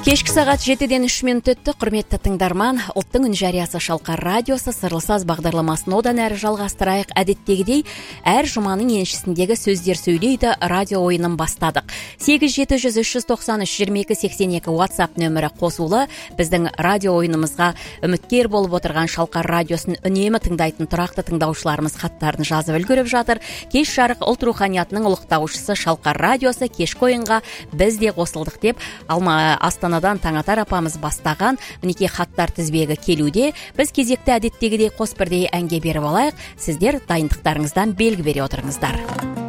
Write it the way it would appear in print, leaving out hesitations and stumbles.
Кешкі сағат 7-ден 3 минут өтті. Құрметті тыңдарман, ұлттың үн жариясы Шалқар радиосы Сырлы саз бағдарламасын одан әрі жалғастырайық. Әдеттегідей, әр жұманың еншісіндегі сөздер сөйлейді радио ойынын бастадық. 8700-393-2282 WhatsApp нөмірі қосулы. Біздің радио ойынымызға үміткер болып отырған Шалқар радиосын үнемі тыңдайтын тұрақты тыңдаушыларымыз хаттарын жазып үлгеріп жатыр. Кеш жарық ұлт руханиятының ұлықтаушысы Шалқар радиосы кешкі ойынға біз де қосылдық деп Астанадан Таңатар апамыз бастаған мінекей хаттар тізбегі келуде. Біз кезекті әдеттегідей қос бірдей әнге беріп алайық. Сіздер дайындықтарыңыздан белгі бере отырыңыздар.